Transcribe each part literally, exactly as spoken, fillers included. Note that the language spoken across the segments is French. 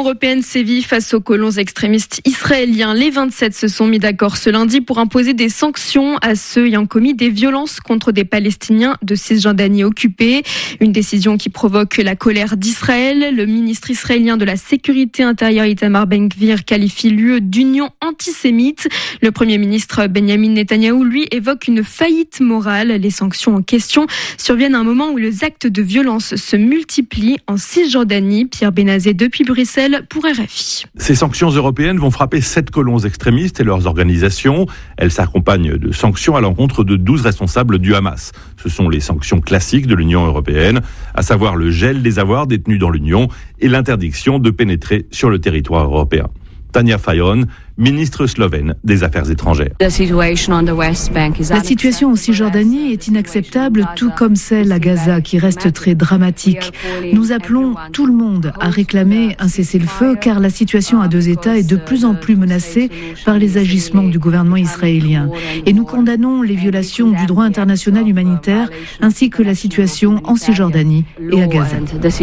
européenne sévit face aux colons extrémistes israéliens. Les vingt-sept se sont mis d'accord ce lundi pour imposer des sanctions à ceux ayant commis des violences contre des Palestiniens de Cisjordanie occupée. Une décision qui provoque la colère d'Israël. Le ministre israélien de la Sécurité intérieure Itamar Ben-Gvir qualifie l'U E d'union antisémite. Le premier ministre Benjamin Netanyahou, lui, évoque une faillite morale. Les sanctions en question surviennent à un moment où les actes de violence se multiplient en Cisjordanie. Pierre Benazé depuis Bruxelles pour R F I. Ces sanctions européennes vont frapper sept colons extrémistes et leurs organisations. Elles s'accompagnent de sanctions à l'encontre de douze responsables du Hamas. Ce sont les sanctions classiques de l'Union européenne, à savoir le gel des avoirs détenus dans l'Union et l'interdiction de pénétrer sur le territoire européen. Tanja Fajon, ministre slovène des Affaires étrangères. La situation en Cisjordanie est inacceptable, tout comme celle à Gaza, qui reste très dramatique. Nous appelons tout le monde à réclamer un cessez-le-feu, car la situation à deux États est de plus en plus menacée par les agissements du gouvernement israélien. Et nous condamnons les violations du droit international humanitaire, ainsi que la situation en Cisjordanie et à Gaza.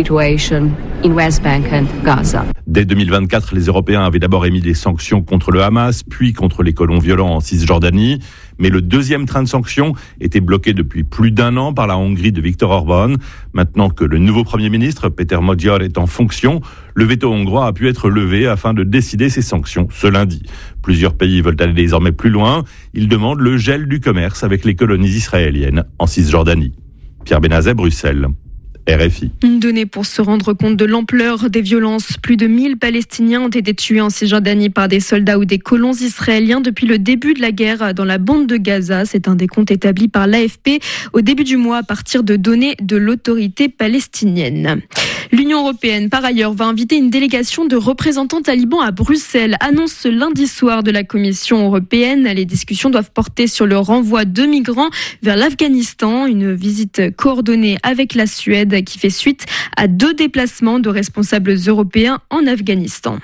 Dès deux mille vingt-quatre, les Européens avaient d'abord émis des sanctions contre le Hamas, puis contre les colons violents en Cisjordanie. Mais le deuxième train de sanctions était bloqué depuis plus d'un an par la Hongrie de Viktor Orban. Maintenant que le nouveau Premier ministre, Péter Magyar, est en fonction, le veto hongrois a pu être levé afin de décider ces sanctions ce lundi. Plusieurs pays veulent aller désormais plus loin. Ils demandent le gel du commerce avec les colonies israéliennes en Cisjordanie. Pierre Benazet, Bruxelles. R F I. Une donnée pour se rendre compte de l'ampleur des violences. Plus de mille Palestiniens ont été tués en Cisjordanie par des soldats ou des colons israéliens depuis le début de la guerre dans la bande de Gaza. C'est un décompte établi par l'A F P au début du mois à partir de données de l'autorité palestinienne. L'Union européenne, par ailleurs, va inviter une délégation de représentants talibans à Bruxelles, annonce ce lundi soir de la Commission européenne. Les discussions doivent porter sur le renvoi de migrants vers l'Afghanistan. Une visite coordonnée avec la Suède qui fait suite à deux déplacements de responsables européens en Afghanistan.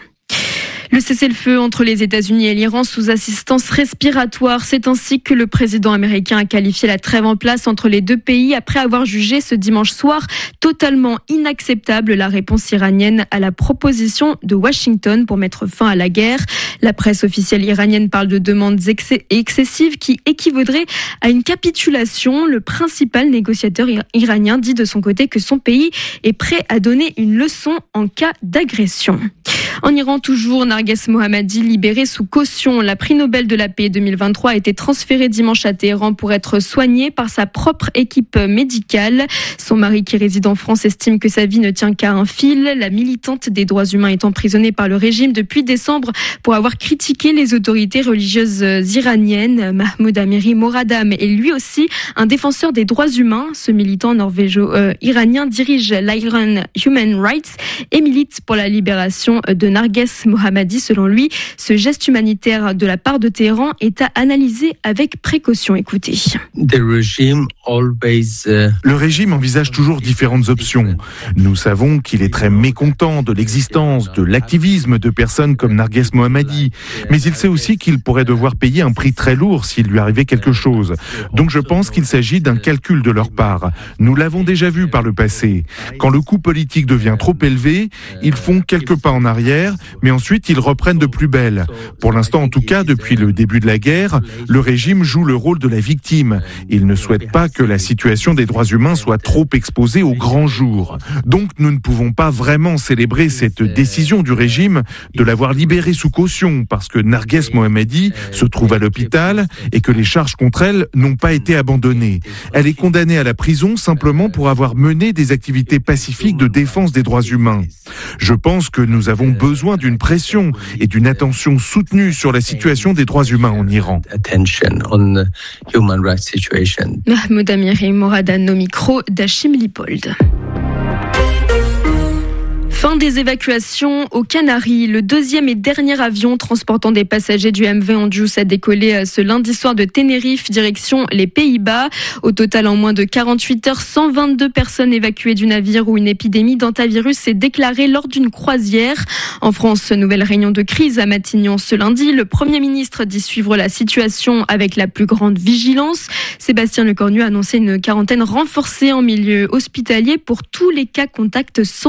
Le cessez-le-feu entre les États-Unis et l'Iran sous assistance respiratoire, c'est ainsi que le président américain a qualifié la trêve en place entre les deux pays après avoir jugé ce dimanche soir totalement inacceptable la réponse iranienne à la proposition de Washington pour mettre fin à la guerre. La presse officielle iranienne parle de demandes excessives qui équivaudraient à une capitulation. Le principal négociateur iranien dit de son côté que son pays est prêt à donner une leçon en cas d'agression. En Iran, toujours, Narges Mohammadi, libéré sous caution. La prix Nobel de la paix deux mille vingt-trois a été transférée dimanche à Téhéran pour être soignée par sa propre équipe médicale. Son mari, qui réside en France, estime que sa vie ne tient qu'à un fil. La militante des droits humains est emprisonnée par le régime depuis décembre pour avoir critiqué les autorités religieuses iraniennes. Mahmoud Amiri Moradam est lui aussi un défenseur des droits humains. Ce militant norvégo-iranien dirige l'Iran Human Rights et milite pour la libération de Narges Mohammadi. Selon lui, ce geste humanitaire de la part de Téhéran est à analyser avec précaution. Écoutez. Le régime envisage toujours différentes options. Nous savons qu'il est très mécontent de l'existence, de l'activisme de personnes comme Narges Mohammadi. Mais il sait aussi qu'il pourrait devoir payer un prix très lourd s'il lui arrivait quelque chose. Donc je pense qu'il s'agit d'un calcul de leur part. Nous l'avons déjà vu par le passé. Quand le coût politique devient trop élevé, ils font quelques pas en arrière, mais ensuite ils reprennent de plus belle. Pour l'instant, en tout cas, depuis le début de la guerre, le régime joue le rôle de la victime. Il ne souhaite pas que la situation des droits humains soit trop exposée au grand jour. Donc nous ne pouvons pas vraiment célébrer cette décision du régime de l'avoir libérée sous caution, parce que Narges Mohammadi se trouve à l'hôpital et que les charges contre elle n'ont pas été abandonnées. Elle est condamnée à la prison simplement pour avoir mené des activités pacifiques de défense des droits humains. Je pense que nous avons besoin d'une pression et d'une attention soutenue sur la situation des droits humains en Iran. Mahmoud Amiri Moradam au micro d'Achim Lipold. Fin des évacuations aux Canaries. Le deuxième et dernier avion transportant des passagers du M V Andrews a décollé ce lundi soir de Tenerife, direction les Pays-Bas. Au total, en moins de quarante-huit heures, cent vingt-deux personnes évacuées du navire où une épidémie d'hantavirus s'est déclarée lors d'une croisière. En France, nouvelle réunion de crise à Matignon ce lundi. Le Premier ministre dit suivre la situation avec la plus grande vigilance. Sébastien Lecornu a annoncé une quarantaine renforcée en milieu hospitalier pour tous les cas contacts sans